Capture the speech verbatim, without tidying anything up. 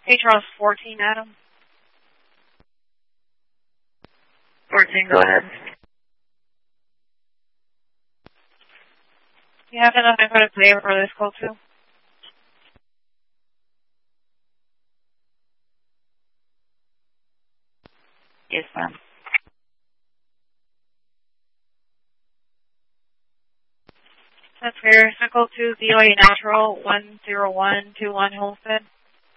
Atros fourteen, Adam. fourteen, go ahead. You have enough info to clear for this call too? Yes, ma'am. That's fair. Circle two, V O A Natural, one zero one two one Homestead.